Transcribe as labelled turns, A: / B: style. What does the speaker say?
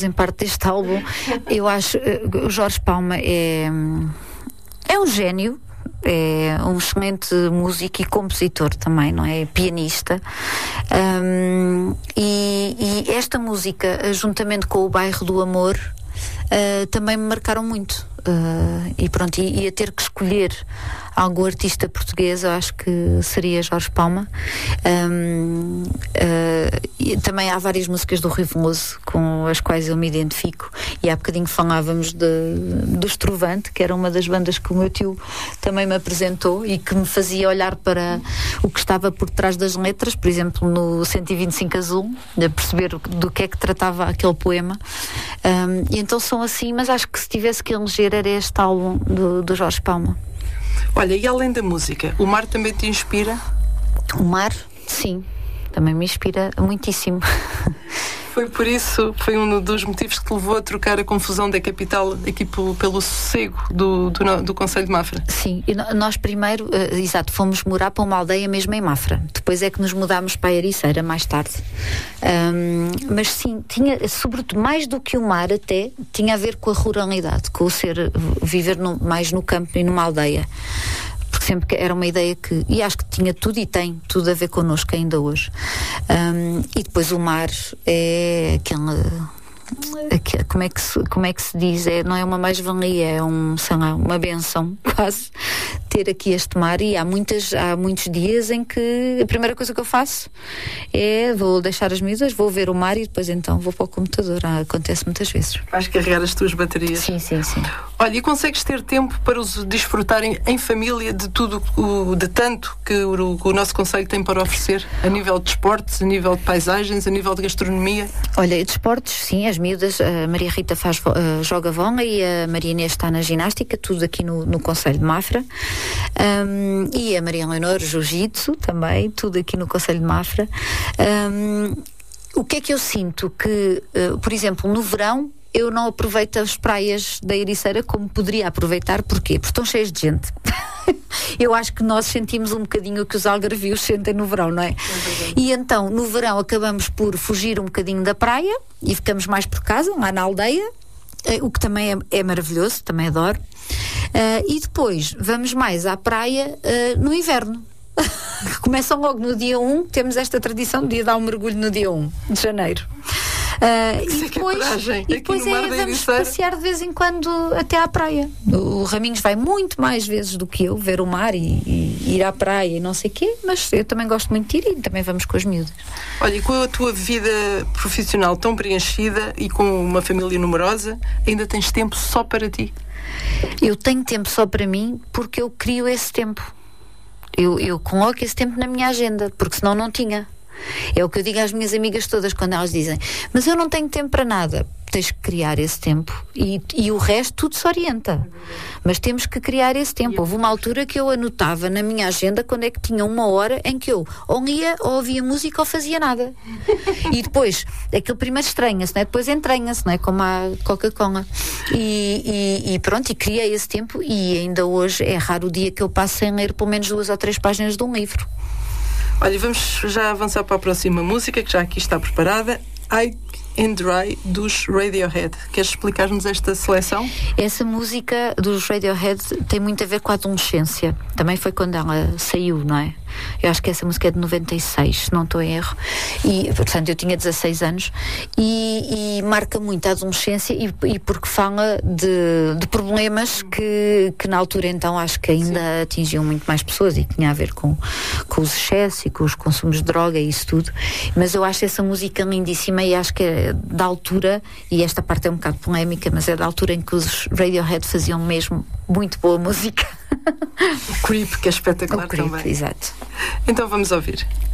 A: Em parte deste álbum, eu acho o Jorge Palma é um gênio. É um excelente músico e compositor também, não é? Pianista. E esta música, juntamente com o Bairro do Amor, também me marcaram muito. E pronto, ia ter que escolher algum artista português, eu acho que seria Jorge Palma. E também há várias músicas do Rui Veloso com as quais eu me identifico, e há bocadinho falávamos do Estrovante, que era uma das bandas que o meu tio também me apresentou e que me fazia olhar para o que estava por trás das letras, por exemplo no 125 Azul, a perceber do que é que tratava aquele poema. E então são assim, mas acho que se tivesse que eleger era este álbum do Jorge Palma.
B: Olha, e além da música, o mar também te inspira?
A: O mar, sim, também me inspira muitíssimo.
B: Foi por isso, foi um dos motivos que te levou a trocar a confusão da capital aqui pelo sossego do concelho de Mafra?
A: Sim, e nós primeiro, exato, fomos morar para uma aldeia mesmo em Mafra. Depois é que nos mudámos para a Ericeira, mais tarde. Mas sim, tinha, sobretudo, mais do que o mar até, tinha a ver com a ruralidade, com o viver mais no campo e numa aldeia. Porque sempre era uma ideia que, e acho que tinha tudo e tem tudo a ver connosco ainda hoje. E depois o mar é como é que se diz? Não é uma mais-valia, é sei lá, uma benção quase ter aqui este mar. E há muitos dias em que a primeira coisa que eu faço é vou deixar as miúdas, vou ver o mar e depois então vou para o computador. Acontece muitas vezes.
B: Vais carregar as tuas baterias.
A: Sim.
B: Olha, e consegues ter tempo para os desfrutarem em família de tudo, de tanto que o nosso concelho tem para oferecer, a nível de esportes, a nível de paisagens, a nível de gastronomia?
A: Olha, de esportes, sim, as miúdas, a Maria Rita joga vôlei e a Maria Inês está na ginástica, tudo aqui no concelho de Mafra. E a Maria Leonor, jiu-jitsu também, tudo aqui no concelho de Mafra. O que é que eu sinto? Que, por exemplo, no verão eu não aproveito as praias da Ericeira como poderia aproveitar. Porquê? Porque estão cheias de gente. Eu acho que nós sentimos um bocadinho o que os algarvios sentem no verão, não é? E então, no verão acabamos por fugir um bocadinho da praia e ficamos mais por casa, lá na aldeia, o que também é maravilhoso, também adoro. E depois vamos mais à praia no inverno. Começam logo no dia 1, temos esta tradição de dar um mergulho no dia 1 de janeiro. E depois vamos passear de vez em quando até à praia. O Raminhos vai muito mais vezes do que eu ver o mar e ir à praia e não sei o quê, mas eu também gosto muito de ir e também vamos com as miúdas.
B: Olha, e com a tua vida profissional tão preenchida e com uma família numerosa, ainda tens tempo só para ti?
A: Eu tenho tempo só para mim porque eu crio esse tempo. Eu coloco esse tempo na minha agenda, porque senão não tinha. É o que eu digo às minhas amigas todas quando elas dizem: mas eu não tenho tempo para nada. Tens que criar esse tempo e o resto tudo se orienta, mas temos que criar esse tempo. Houve uma altura que eu anotava na minha agenda quando é que tinha uma hora em que eu ou lia, ou ouvia música, ou fazia nada. E depois, aquilo primeiro estranha-se, não é? Depois entranha-se, não é? Como a Coca-Cola. E pronto, e criei esse tempo, e ainda hoje é raro o dia que eu passo sem ler pelo menos 2 ou 3 páginas de um livro.
B: Olha, vamos já avançar para a próxima música, que já aqui está preparada. High and Dry, dos Radiohead. Queres explicar-nos esta seleção?
A: Essa música dos Radiohead tem muito a ver com a adolescência. Também foi quando ela saiu, não é? Eu acho que essa música é de 96, se não estou em erro. E, portanto, eu tinha 16 anos e marca muito a adolescência e porque fala de problemas que na altura então acho que ainda atingiam muito mais pessoas e que tinha a ver com os excessos e com os consumos de droga e isso tudo. Mas eu acho essa música lindíssima e acho que é da altura, e esta parte é um bocado polémica, mas é da altura em que os Radiohead faziam mesmo muito boa música.
B: O Creep, que é espetacular
A: o Creep,
B: também.
A: Exato.
B: Então vamos ouvir.